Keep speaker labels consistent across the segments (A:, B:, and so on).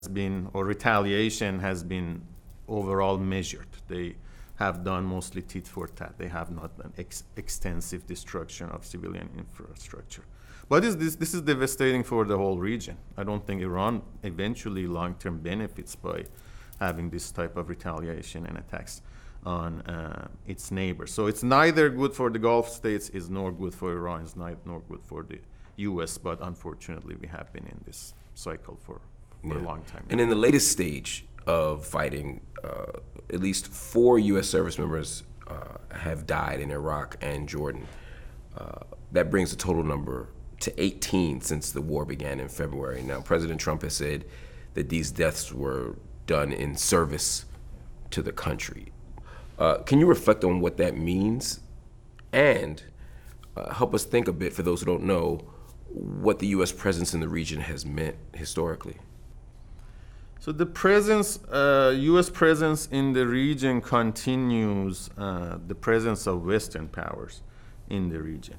A: been, or retaliation has been overall measured. They have done mostly tit for tat. They have not done extensive destruction of civilian infrastructure. But this is devastating for the whole region. I don't think Iran eventually long-term benefits by having this type of retaliation and attacks on its neighbors. So it's neither good for the Gulf states, is nor good for Iran, is nor good for the U.S., but unfortunately we have been in this cycle for a long time.
B: And in the latest stage of fighting, at least 4 U.S. service members have died in Iraq and Jordan. That brings the total number to 18 since the war began in February. Now, President Trump has said that these deaths were done in service to the country. Can you reflect on what that means and help us think a bit, for those who don't know, what the U.S. presence in the region has meant historically?
A: So the U.S. presence in the region continues the presence of Western powers in the region,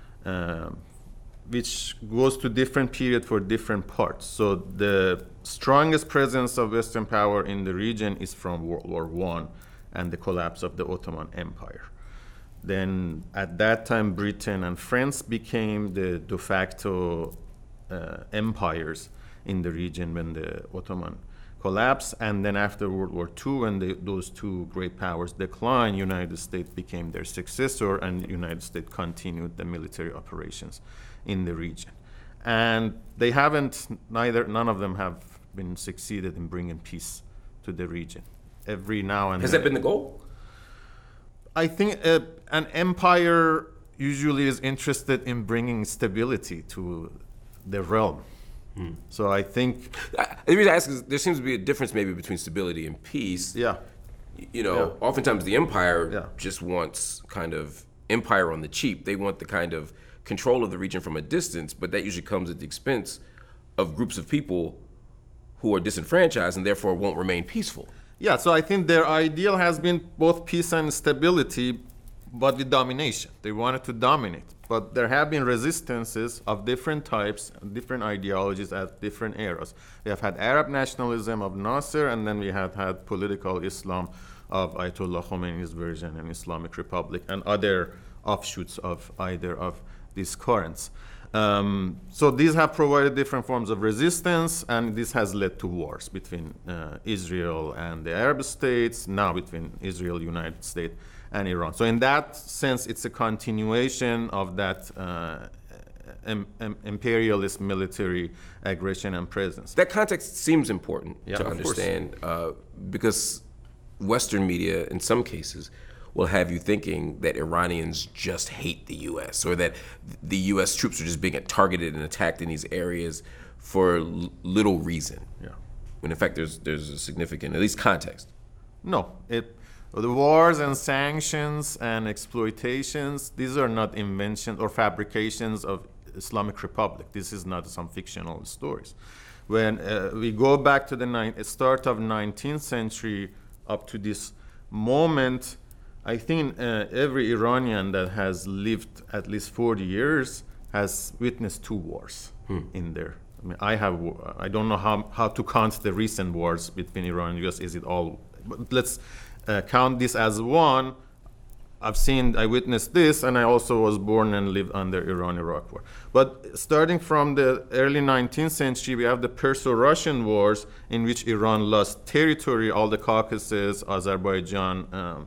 A: which goes to different period for different parts. So the strongest presence of Western power in the region is from World War I and the collapse of the Ottoman Empire. Then at that time, Britain and France became the de facto empires in the region when the Ottoman collapsed. And then after World War II, when those two great powers declined, United States became their successor, and the United States continued the military operations in the region. And they haven't, none of them have been succeeded in bringing peace to the region. Every now and
B: Has
A: then.
B: that been the goal?
A: I think an empire usually is interested in bringing stability to the realm. So I think
B: the reason I ask is there seems to be a difference maybe between stability and peace.
A: Yeah.
B: You know, oftentimes the empire just wants kind of empire on the cheap. They want the kind of control of the region from a distance, but that usually comes at the expense of groups of people who are disenfranchised and therefore won't remain peaceful.
A: Yeah, so I think their ideal has been both peace and stability, but with domination. They wanted to dominate. But there have been resistances of different types, different ideologies at different eras. We have had Arab nationalism of Nasser, and then we have had political Islam of Ayatollah Khomeini's version and Islamic Republic, and other offshoots of either of these currents. So these have provided different forms of resistance, and this has led to wars between Israel and the Arab states, now between Israel, United States, and Iran. So in that sense, it's a continuation of that imperialist military aggression and presence.
B: That context seems important to
A: of
B: understand because Western media, in some cases, will have you thinking that Iranians just hate the U.S. or that the U.S. troops are just being targeted and attacked in these areas for little reason.
A: Yeah.
B: When in fact there's a significant, at least context.
A: No, the wars and sanctions and exploitations, these are not inventions or fabrications of Islamic Republic. This is not some fictional stories. When we go back to the start of 19th century up to this moment, I think every Iranian that has lived at least 40 years has witnessed 2 wars in there. I mean, I don't know how to count the recent wars between Iran and US. Is it all? But let's count this as one. I witnessed this, and I also was born and lived under Iran-Iraq war. But starting from the early 19th century, we have the Perso-Russian wars, in which Iran lost territory, all the Caucasus, Azerbaijan,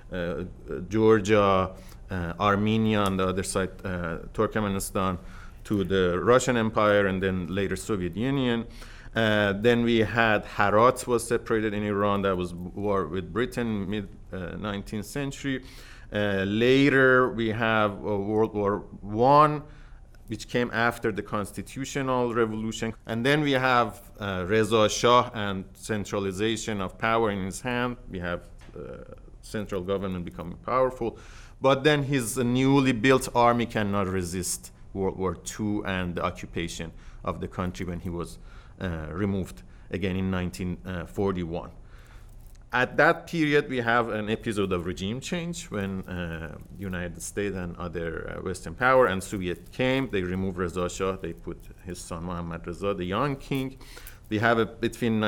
A: Georgia, Armenia, on the other side, Turkmenistan, to the Russian Empire, and then later Soviet Union. Then we had Herat was separated in Iran. That was war with Britain, mid-19th century. Later, we have World War I, which came after the constitutional revolution. And then we have Reza Shah and centralization of power in his hand. We have central government becoming powerful. But then his newly built army cannot resist World War II and the occupation of the country when he was removed again in 1941. At that period, we have an episode of regime change when United States and other Western power and Soviet came. They removed Reza Shah. They put his son Mohammad Reza, the young king. We have between